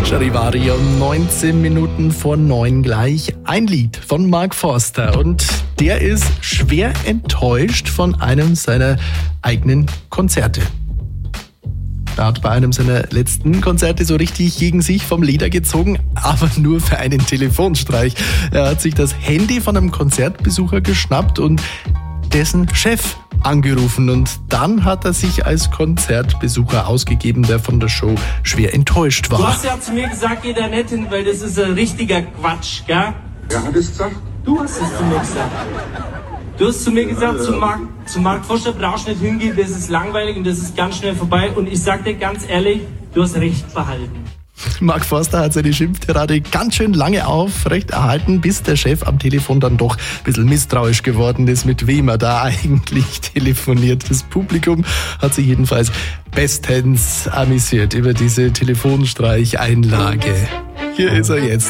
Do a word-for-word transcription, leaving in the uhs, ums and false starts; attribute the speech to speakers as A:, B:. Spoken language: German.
A: Charivario, neunzehn Minuten vor neun gleich. Ein Lied von Mark Forster und der ist schwer enttäuscht von einem seiner eigenen Konzerte. Er hat bei einem seiner letzten Konzerte so richtig gegen sich vom Leder gezogen, aber nur für einen Telefonstreich. Er hat sich das Handy von einem Konzertbesucher geschnappt und dessen Chef angerufen und dann hat er sich als Konzertbesucher ausgegeben, der von der Show schwer enttäuscht war.
B: Du hast ja zu mir gesagt, geh da nicht hin, weil das ist ein richtiger Quatsch, gell?
C: Wer hat es gesagt?
B: Du hast es zu mir gesagt. Du hast zu mir gesagt, zu Mark, zu Mark Forster brauchst du nicht hingehen, das ist langweilig und das ist ganz schnell vorbei. Und ich sag dir ganz ehrlich, du hast recht behalten.
A: Mark Forster hat seine Schimpftirade ganz schön lange aufrecht erhalten, bis der Chef am Telefon dann doch ein bisschen misstrauisch geworden ist, mit wem er da eigentlich telefoniert. Das Publikum hat sich jedenfalls bestens amüsiert über diese Telefonstreicheinlage. Hier ist er jetzt.